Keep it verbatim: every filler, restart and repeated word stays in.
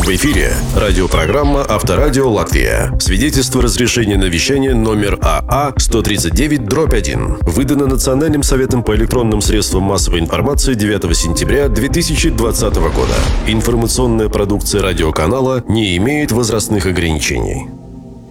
В эфире радиопрограмма «Авторадио Латвия». Свидетельство разрешения на вещание номер А А сто тридцать девять дробь один. Выдано Национальным советом по электронным средствам массовой информации девятого сентября две тысячи двадцатого года. Информационная продукция радиоканала не имеет возрастных ограничений.